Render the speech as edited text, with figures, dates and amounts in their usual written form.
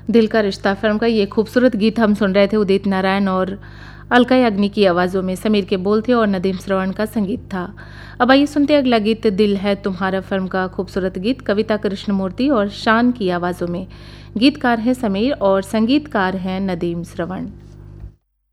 दिल का रिश्ता फिल्म का ये खूबसूरत गीत हम सुन रहे थे उदित नारायण और अलका याग्निक की आवाज़ों में। समीर के बोल थे और नदीम श्रवण का संगीत था। अब आइए सुनते अगला गीत, दिल है तुम्हारा फिल्म का खूबसूरत गीत कविता कृष्णमूर्ति और शान की आवाज़ों में। गीतकार हैं समीर और संगीतकार हैं नदीम श्रवण।